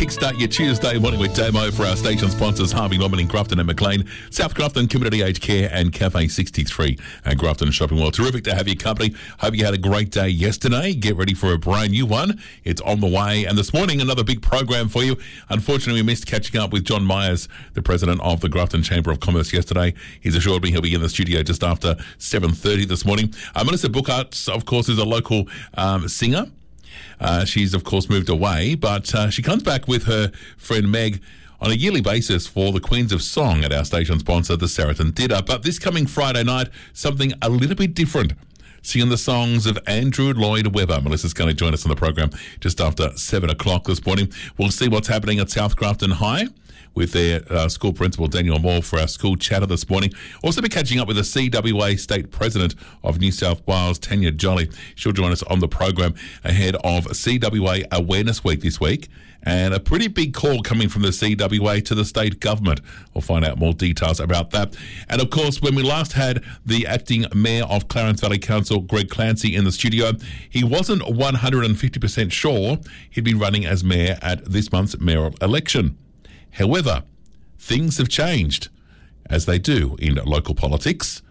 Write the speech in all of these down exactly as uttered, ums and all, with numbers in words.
Kickstart your Tuesday morning with Damo for our station sponsors Harvey Norman in Grafton and Maclean, South Grafton Community Aged Care and Cafe sixty-three and Grafton Shopping Mall. Terrific to have your company. Hope you had a great day yesterday. Get ready for a brand new one. It's on the way. And this morning, another big program for you. Unfortunately, we missed catching up with John Myers, the president of the Grafton Chamber of Commerce yesterday. He's assured me he'll be in the studio just after seven thirty this morning. Uh, Melissa Bookhart, of course, is a local um, singer. Uh, she's, of course, moved away, but uh, she comes back with her friend Meg on a yearly basis for the Queens of Song at our station sponsor, the Saraton Dinner. But this coming Friday night, something a little bit different. Singing the songs of Andrew Lloyd Webber. Melissa's going to join us on the program just after seven o'clock this morning. We'll see what's happening at South Grafton High with their uh, school principal, Daniel Moore, for our school chatter this morning. Also be catching up with the C W A State President of New South Wales, Tanya Jolly. She'll join us on the program ahead of C W A Awareness Week this week. And a pretty big call coming from the C W A to the state government. We'll find out more details about that. And of course, when we last had the acting mayor of Clarence Valley Council, Greg Clancy, in the studio, he wasn't one hundred fifty percent sure he'd be running as mayor at this month's mayoral election. However, things have changed, as they do in local politics.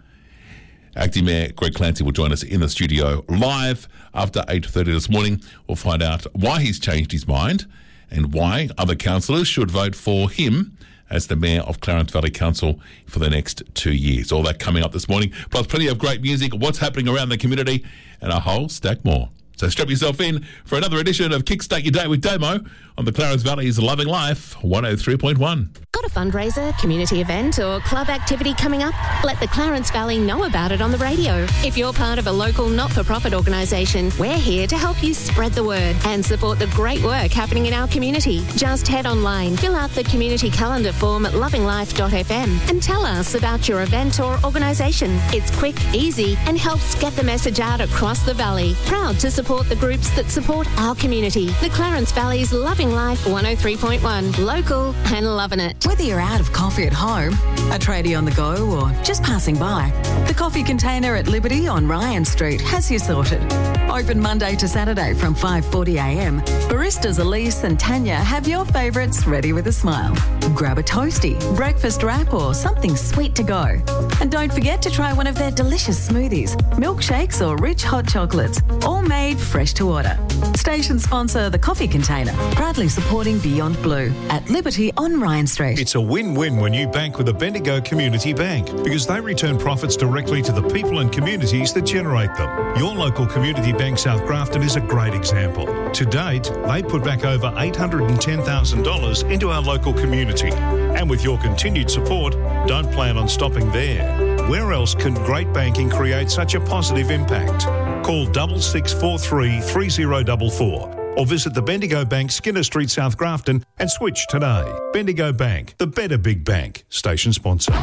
Acting Mayor Greg Clancy will join us in the studio live after eight thirty this morning. We'll find out why he's changed his mind and why other councillors should vote for him as the Mayor of Clarence Valley Council for the next two years. All that coming up this morning, plus plenty of great music, what's happening around the community, and a whole stack more. So strap yourself in for another edition of Kickstart Your Day with Damo on the Clarence Valley's Loving Life one oh three point one. Got a fundraiser, community event or club activity coming up? Let the Clarence Valley know about it on the radio. If you're part of a local not-for-profit organisation, we're here to help you spread the word and support the great work happening in our community. Just head online, fill out the community calendar form at loving life dot f m and tell us about your event or organisation. It's quick, easy and helps get the message out across the valley. Proud to support the groups that support our community. The Clarence Valley's Loving Life one oh three point one. Local and loving it. Whether you're out of coffee at home, a tradie on the go or just passing by, the Coffee Container at Liberty on Ryan Street has you sorted. Open Monday to Saturday from five forty a m. Baristas Elise and Tanya have your favourites ready with a smile. Grab a toasty, breakfast wrap or something sweet to go. And don't forget to try one of their delicious smoothies, milkshakes or rich hot chocolates, all made fresh to order. Station sponsor The Coffee Container, proudly supporting Beyond Blue at Liberty on Ryan Street. It's a win-win when you bank with a Bendigo Community Bank because they return profits directly to the people and communities that generate them. Your local Community Bank South Grafton is a great example. To date, they put back over eight hundred ten thousand dollars into our local community. And with your continued support, don't plan on stopping there. Where else can great banking create such a positive impact? Call six six four three three zero four four or visit the Bendigo Bank, Skinner Street, South Grafton and switch today. Bendigo Bank, the better big bank. Station sponsor.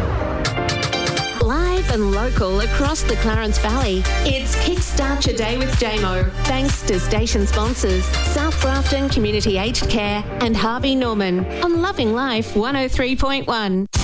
Live and local across the Clarence Valley, it's Kickstart Your Day with Damo. Thanks to station sponsors South Grafton Community Aged Care and Harvey Norman on Loving Life one oh three point one.